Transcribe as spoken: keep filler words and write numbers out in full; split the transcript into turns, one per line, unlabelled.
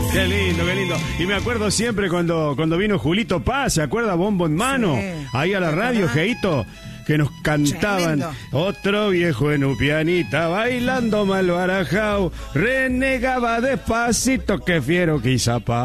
Qué lindo, qué lindo. Y me acuerdo siempre cuando, cuando vino Julito Paz, ¿se acuerda? Bombo en mano, sí, ahí a la radio, Jeito, que nos cantaban. Tremendo. Otro viejo en un pianita, bailando mal barajao, renegaba despacito, que fiero quizá pa.